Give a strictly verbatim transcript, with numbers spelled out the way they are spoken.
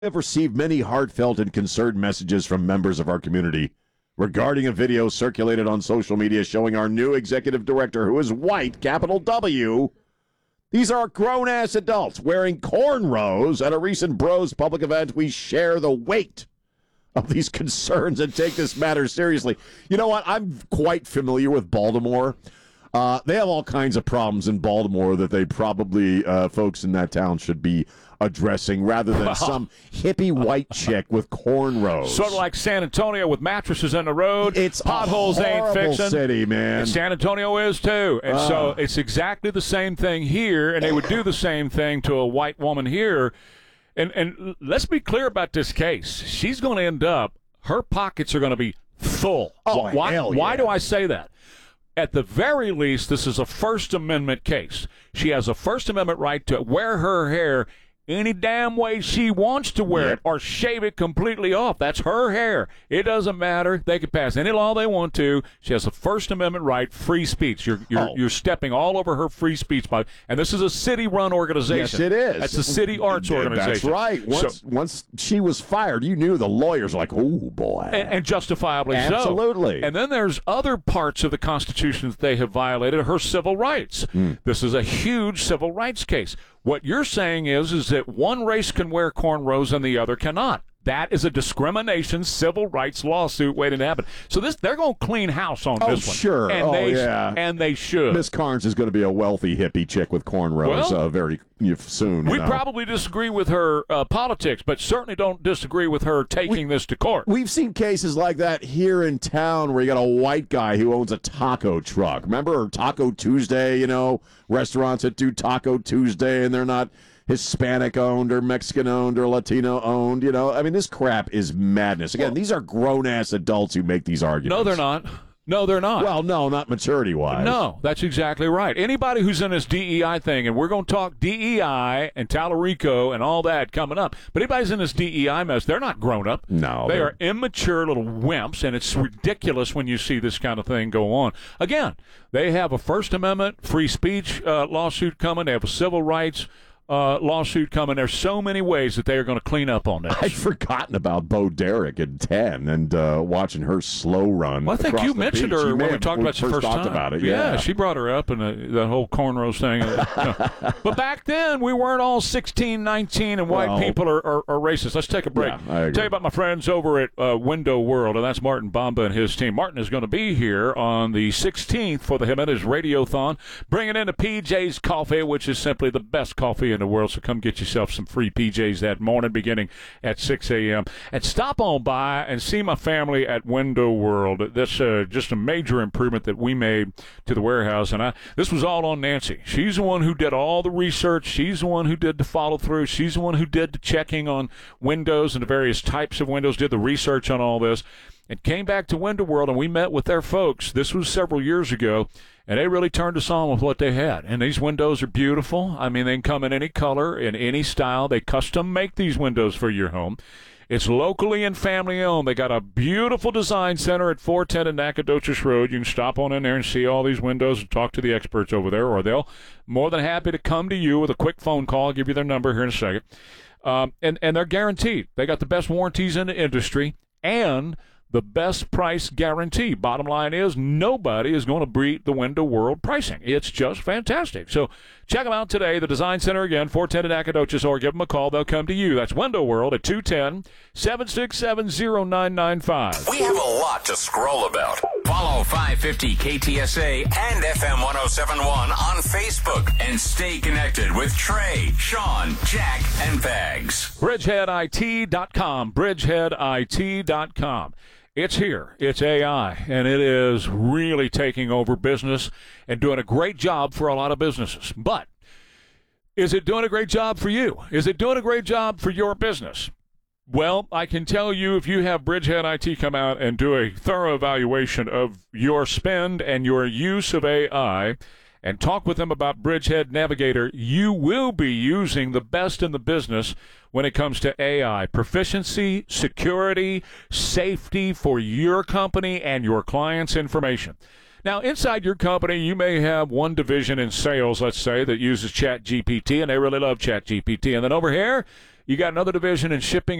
have received many heartfelt and concerned messages from members of our community regarding a video circulated on social media showing our new executive director, who is white, capital W. These are grown-ass adults wearing cornrows at a recent Bros public event. We share the weight of these concerns and take this matter seriously. You know what? I'm quite familiar with Baltimore. Uh, they have all kinds of problems in Baltimore that they probably, uh, folks in that town should be addressing rather than some hippie white chick with cornrows. Sort of like San Antonio with mattresses in the road. It's potholes a ain't horrible fixing. city, man. And San Antonio is too. And uh. so it's exactly the same thing here, and they would do the same thing to a white woman here. And and let's be clear about this case. She's going to end up, her pockets are going to be full. Oh, why, hell yeah. Why do I say that? At the very least, this is a First Amendment case. She has a First Amendment right to wear her hair any damn way she wants to wear yep. it or shave it completely off. That's her hair. It doesn't matter. They can pass any law they want to. She has a First Amendment right, free speech. You're you're, oh. you're stepping all over her free speech. By, and this is a city-run organization. Yes, it is. That's a city arts yeah, organization. That's right. Once so, once she was fired, you knew the lawyers were like, oh, boy. And, and justifiably Absolutely. so. Absolutely. And then there's other parts of the Constitution that they have violated, her civil rights. Mm. This is a huge civil rights case. What you're saying is, is that one race can wear cornrows and the other cannot. That is a discrimination civil rights lawsuit waiting to happen. So this, they're going to clean house on oh, this one. Sure. And oh, they, yeah. And they should. Miss Carnes is going to be a wealthy hippie chick with cornrows well, uh, very soon. We know. probably disagree with her uh, politics, but certainly don't disagree with her taking we, this to court. We've seen cases like that here in town where you got a white guy who owns a taco truck. Remember Taco Tuesday, you know, restaurants that do Taco Tuesday and they're not Hispanic owned or Mexican owned or Latino owned, you know. I mean, this crap is madness. Again, well, these are grown ass adults who make these arguments. No, they're not. No, they're not. Well, no, not maturity wise. No, that's exactly right. Anybody who's in this D E I thing, and we're going to talk D E I and Tallarico and all that coming up, but anybody's in this D E I mess, they're not grown up. No. They are immature little wimps, and it's ridiculous when you see this kind of thing go on. Again, they have a First Amendment free speech uh, lawsuit coming. They have a civil rights Uh, lawsuit coming. There's so many ways that they are going to clean up on this. I'd forgotten about Bo Derek at ten and uh, watching her slow run. Well, I think you mentioned beach. her you when we have, talked about it the first talked time. about it. Yeah. yeah, she brought her up and the, the whole cornrows thing. You know. But back then, we weren't all sixteen, nineteen, and white well, people are, are, are racist. Let's take a break. Yeah, I agree. Tell you about my friends over at uh, Window World, and that's Martin Bamba and his team. Martin is going to be here on the sixteenth for the Jimenez Radiothon, bringing in the P J's Coffee, which is simply the best coffee in the world. So come get yourself some free P Js that morning beginning at six a.m. And stop on by and see my family at Window World. That's uh, just a major improvement that we made to the warehouse. And I, this was all on Nancy. She's the one who did all the research. She's the one who did the follow-through. She's the one who did the checking on windows and the various types of windows, did the research on all this, and came back to Window World, and we met with their folks. This was several years ago, and they really turned us on with what they had. And these windows are beautiful. I mean, they can come in any color, in any style. They custom make these windows for your home. It's locally and family owned. They got a beautiful design center at four ten in Nacogdoches Road. You can stop on in there and see all these windows and talk to the experts over there, or they'll more than happy to come to you with a quick phone call. I'll give you their number here in a second. Um, and, and they're guaranteed. They got the best warranties in the industry and the best price guarantee. Bottom line is nobody is going to beat the Window World pricing. It's just fantastic. So check them out today. The Design Center, again, four ten in Nacogdoches, or give them a call. They'll come to you. That's Window World at two one zero, seven six seven, zero nine nine five. We have a lot to scroll about. Follow five fifty K T S A and F M one oh seven point one on Facebook and stay connected with Trey, Sean, Jack, and Bags. bridgehead I T dot com. bridgehead I T dot com. It's here. It's A I, and it is really taking over business and doing a great job for a lot of businesses. But is it doing a great job for you? Is it doing a great job for your business? Well, I can tell you, if you have Bridgehead I T come out and do a thorough evaluation of your spend and your use of A I and talk with them about Bridgehead Navigator, you will be using the best in the business when it comes to A I. Proficiency, security, safety for your company and your clients' information. Now, inside your company, you may have one division in sales, let's say, that uses ChatGPT, and they really love ChatGPT. And then over here, You got another division in shipping